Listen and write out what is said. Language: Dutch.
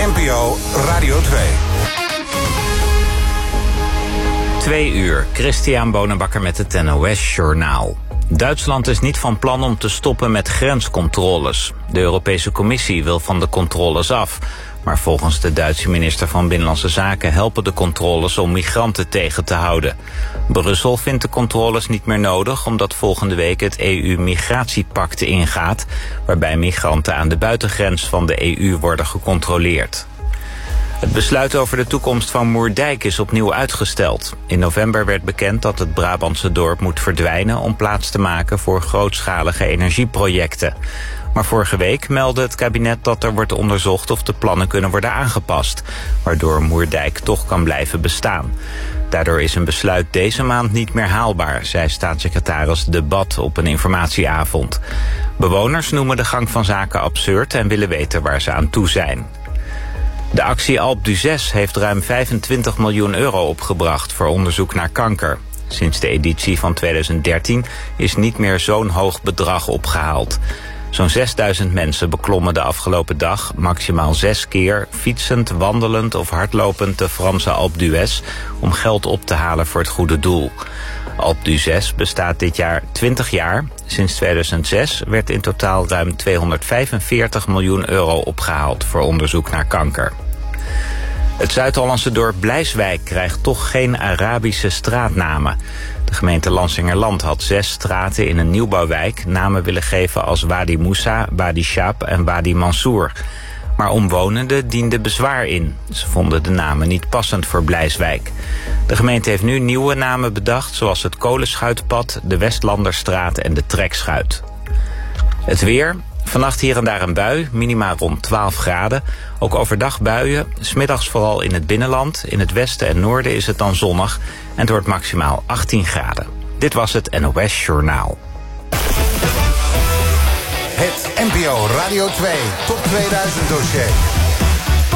NPO Radio 2. 2 uur, Christian Bonenbakker met het NOS Journaal. Duitsland is niet van plan om te stoppen met grenscontroles. De Europese Commissie wil van de controles af. Maar volgens de Duitse minister van Binnenlandse Zaken helpen de controles om migranten tegen te houden. Brussel vindt de controles niet meer nodig omdat volgende week het EU-migratiepact ingaat, waarbij migranten aan de buitengrens van de EU worden gecontroleerd. Het besluit over de toekomst van Moerdijk is opnieuw uitgesteld. In november werd bekend dat het Brabantse dorp moet verdwijnen om plaats te maken voor grootschalige energieprojecten. Maar vorige week meldde het kabinet dat er wordt onderzocht of de plannen kunnen worden aangepast, waardoor Moerdijk toch kan blijven bestaan. Daardoor is een besluit deze maand niet meer haalbaar, zei staatssecretaris De Bad op een informatieavond. Bewoners noemen de gang van zaken absurd en willen weten waar ze aan toe zijn. De actie Alpe d'Huez heeft ruim 25 miljoen euro opgebracht voor onderzoek naar kanker. Sinds de editie van 2013 is niet meer zo'n hoog bedrag opgehaald. Zo'n 6000 mensen beklommen de afgelopen dag maximaal 6 keer fietsend, wandelend of hardlopend de Franse Alpe d'Huez om geld op te halen voor het goede doel. Alpe d'Huez bestaat dit jaar 20 jaar. Sinds 2006 werd in totaal ruim 245 miljoen euro opgehaald voor onderzoek naar kanker. Het Zuid-Hollandse dorp Blijswijk krijgt toch geen Arabische straatnamen. De gemeente Lansingerland had 6 straten in een nieuwbouwwijk namen willen geven als Wadi Moussa, Wadi Shab en Wadi Mansour. Maar omwonenden dienden bezwaar in. Ze vonden de namen niet passend voor Blijswijk. De gemeente heeft nu nieuwe namen bedacht, zoals het Kolenschuitpad, de Westlanderstraat en de Trekschuit. Het weer. Vannacht hier en daar een bui, minima rond 12 graden. Ook overdag buien, 's middags vooral in het binnenland. In het westen en noorden is het dan zonnig en het wordt maximaal 18 graden. Dit was het NOS Journaal. Het NPO Radio 2 Top 2000 dossier.